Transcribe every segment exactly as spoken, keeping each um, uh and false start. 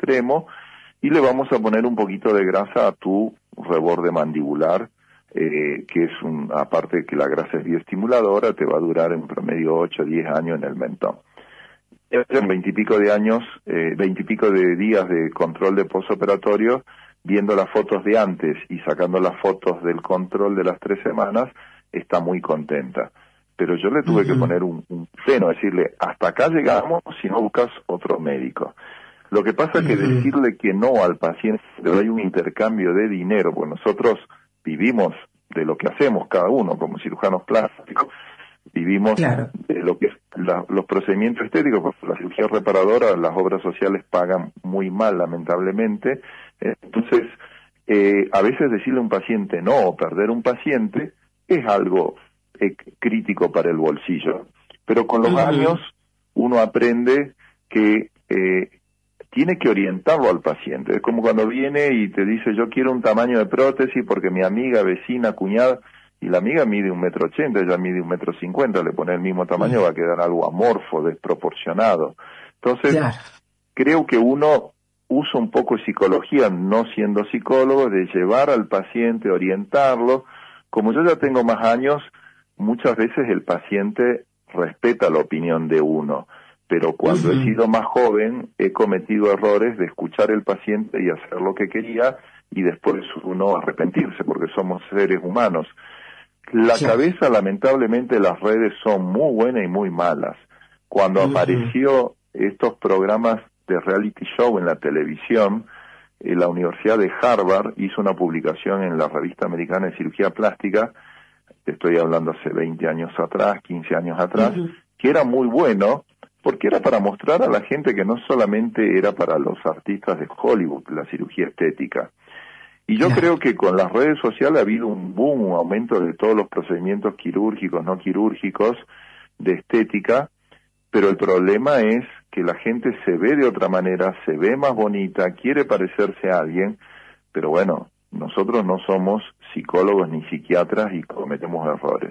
extremo, y le vamos a poner un poquito de grasa a tu reborde mandibular, eh, que es un, aparte que la grasa es bioestimuladora, te va a durar en promedio ocho o diez años en el mentón. En veintipico de años, eh, veintipico de días de control de posoperatorio, viendo las fotos de antes y sacando las fotos del control de las tres semanas, está muy contenta. Pero yo le tuve uh-huh. que poner un, un freno, decirle, hasta acá llegamos si no buscas otro médico. Lo que pasa es que uh-huh. decirle que no al paciente, pero hay un intercambio de dinero, pues nosotros vivimos de lo que hacemos cada uno como cirujanos plásticos, vivimos claro. de lo que es la, los procedimientos estéticos, porque la cirugía reparadora, las obras sociales pagan muy mal, lamentablemente. Entonces, eh, a veces decirle a un paciente no o perder un paciente es algo eh, crítico para el bolsillo. Pero con los uh-huh. años uno aprende que eh, tiene que orientarlo al paciente. Es como cuando viene y te dice, yo quiero un tamaño de prótesis porque mi amiga, vecina, cuñada, y la amiga mide un metro ochenta, ella mide un metro cincuenta, le pone el mismo tamaño, va a quedar algo amorfo, desproporcionado. Entonces, yeah. creo que uno usa un poco de psicología, no siendo psicólogo, de llevar al paciente, orientarlo. Como yo ya tengo más años, muchas veces el paciente respeta la opinión de uno, pero cuando uh-huh. he sido más joven, he cometido errores de escuchar al paciente y hacer lo que quería, y después uno arrepentirse, porque somos seres humanos. La sí. cabeza, lamentablemente, las redes son muy buenas y muy malas. Cuando uh-huh. apareció estos programas de reality show en la televisión, eh, la Universidad de Harvard hizo una publicación en la Revista Americana de Cirugía Plástica, estoy hablando hace veinte años atrás, quince años atrás, uh-huh. que era muy bueno, porque era para mostrar a la gente que no solamente era para los artistas de Hollywood, la cirugía estética. Y yo claro. creo que con las redes sociales ha habido un boom, un aumento de todos los procedimientos quirúrgicos, no quirúrgicos, de estética, pero el problema es que la gente se ve de otra manera, se ve más bonita, quiere parecerse a alguien, pero bueno, nosotros no somos psicólogos ni psiquiatras y cometemos errores.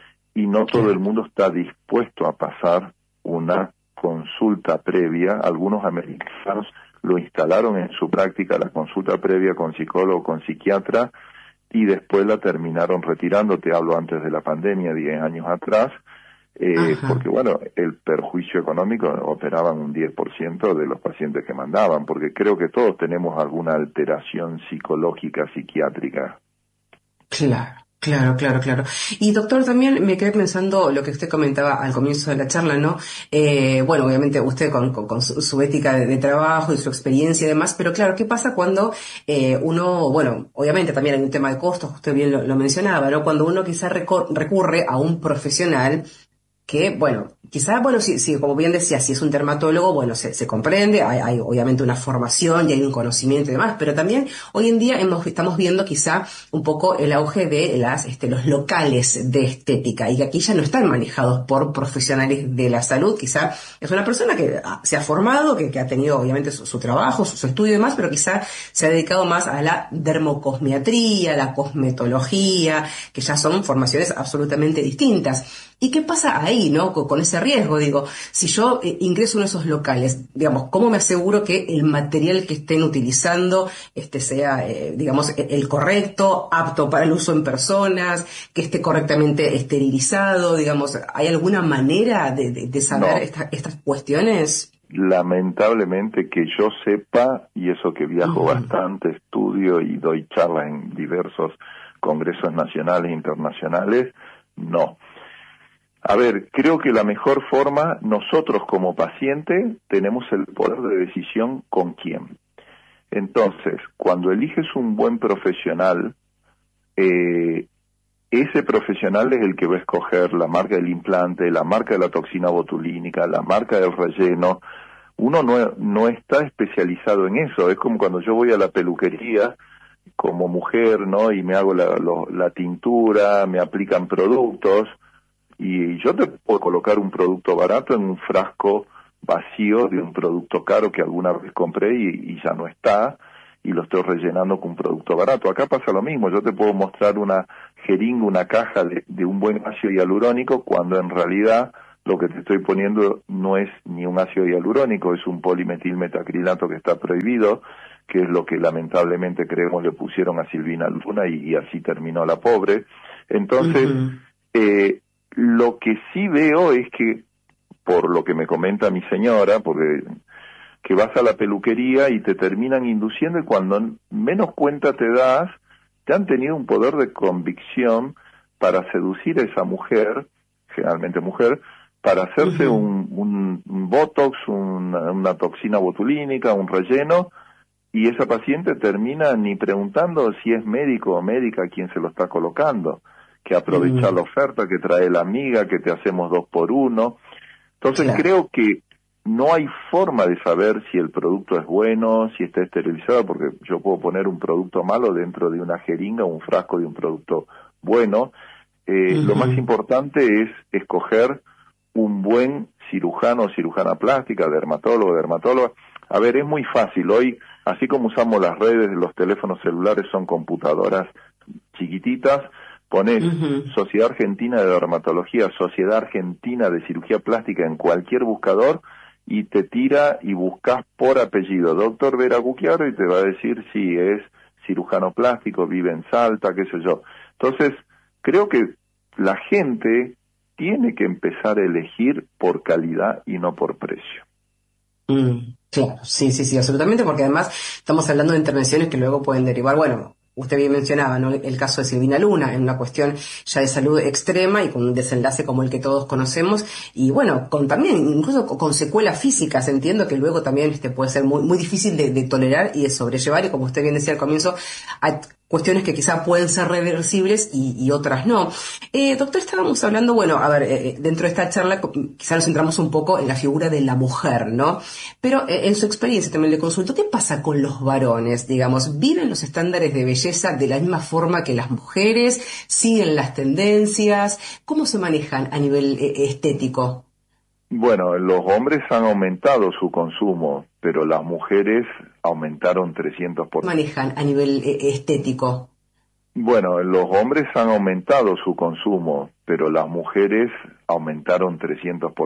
Y no todo el mundo está dispuesto a pasar una consulta previa. Algunos americanos lo instalaron en su práctica, la consulta previa con psicólogo, con psiquiatra, y después la terminaron retirando. Te hablo antes de la pandemia, diez años atrás, eh, porque bueno, el perjuicio económico operaban un diez por ciento de los pacientes que mandaban, porque creo que todos tenemos alguna alteración psicológica, psiquiátrica. Claro. Claro, claro, claro. Y doctor, también me quedé pensando lo que usted comentaba al comienzo de la charla, ¿no? Eh, bueno, obviamente usted con, con, con su, su ética de, de trabajo y su experiencia y demás, pero claro, ¿qué pasa cuando eh, uno, bueno, obviamente también hay un tema de costos, usted bien lo, lo mencionaba, ¿no? Cuando uno quizá recor- recurre a un profesional que, bueno, quizás, bueno, si, si, como bien decía, si es un dermatólogo, bueno, se, se comprende, hay, hay obviamente una formación y hay un conocimiento y demás, pero también hoy en día hemos, estamos viendo quizá un poco el auge de las, este, los locales de estética, y que aquí ya no están manejados por profesionales de la salud. Quizá es una persona que se ha formado, que, que ha tenido obviamente su, su trabajo, su, su estudio y demás, pero quizá se ha dedicado más a la dermocosmiatría, la cosmetología, que ya son formaciones absolutamente distintas. ¿Y qué pasa ahí, no? Con, con ese riesgo, digo, si yo eh, ingreso en esos locales, digamos, ¿cómo me aseguro que el material que estén utilizando este sea, eh, digamos, el correcto, apto para el uso en personas, que esté correctamente esterilizado? Digamos, ¿hay alguna manera de, de, de saber no. esta, estas cuestiones? Lamentablemente que yo sepa, y eso que viajo uh-huh. bastante, estudio y doy charlas en diversos congresos nacionales e internacionales, no. A ver, creo que la mejor forma, nosotros como paciente tenemos el poder de decisión con quién. Entonces, cuando eliges un buen profesional, eh, ese profesional es el que va a escoger la marca del implante, la marca de la toxina botulínica, la marca del relleno. Uno no, no está especializado en eso. Es como cuando yo voy a la peluquería como mujer, ¿no? Y me hago la, lo, la tintura, me aplican productos. Y yo te puedo colocar un producto barato en un frasco vacío de un producto caro que alguna vez compré y, y ya no está, y lo estoy rellenando con un producto barato. Acá pasa lo mismo, yo te puedo mostrar una jeringa, una caja de, de un buen ácido hialurónico, cuando en realidad lo que te estoy poniendo no es ni un ácido hialurónico, es un polimetilmetacrilato que está prohibido, que es lo que lamentablemente creemos le pusieron a Silvina Luna y, y así terminó la pobre. Entonces, uh-huh. eh, lo que sí veo es que, por lo que me comenta mi señora, porque que vas a la peluquería y te terminan induciendo y cuando menos cuenta te das, te han tenido un poder de convicción para seducir a esa mujer, generalmente mujer, para hacerse uh-huh. un, un, un botox, una, una toxina botulínica, un relleno, y esa paciente termina ni preguntando si es médico o médica quien se lo está colocando, que aprovecha uh-huh. la oferta que trae la amiga, que te hacemos dos por uno. Entonces claro. creo que no hay forma de saber si el producto es bueno, si está esterilizado, porque yo puedo poner un producto malo dentro de una jeringa o un frasco de un producto bueno. Eh, uh-huh. Lo más importante es escoger un buen cirujano o cirujana plástica, dermatólogo, dermatóloga. A ver, es muy fácil. Hoy, así como usamos las redes, los teléfonos celulares son computadoras chiquititas, pones uh-huh. Sociedad Argentina de Dermatología, Sociedad Argentina de Cirugía Plástica en cualquier buscador y te tira y buscas por apellido doctor Vera Gucchiaro y te va a decir si es cirujano plástico, vive en Salta, qué sé yo. Entonces, creo que la gente tiene que empezar a elegir por calidad y no por precio. Mm, claro, sí, sí, sí, absolutamente, porque además estamos hablando de intervenciones que luego pueden derivar, bueno, usted bien mencionaba, ¿no? El caso de Silvina Luna, en una cuestión ya de salud extrema y con un desenlace como el que todos conocemos, y bueno, con también, incluso con secuelas físicas, entiendo que luego también este puede ser muy, muy difícil de, de tolerar y de sobrellevar, y como usted bien decía al comienzo, hay cuestiones que quizá pueden ser reversibles y, y otras no. Eh, doctor, estábamos hablando, bueno, a ver, eh, dentro de esta charla quizá nos centramos un poco en la figura de la mujer, ¿no? Pero eh, en su experiencia también le consulto, ¿qué pasa con los varones? Digamos, ¿viven los estándares de belleza de la misma forma que las mujeres? ¿Siguen las tendencias? ¿Cómo se manejan a nivel eh, estético? Bueno, los hombres han aumentado su consumo, pero las mujeres aumentaron trescientos por ciento. ¿Manejan a nivel eh, estético? Bueno, los hombres han aumentado su consumo, pero las mujeres aumentaron trescientos por ciento.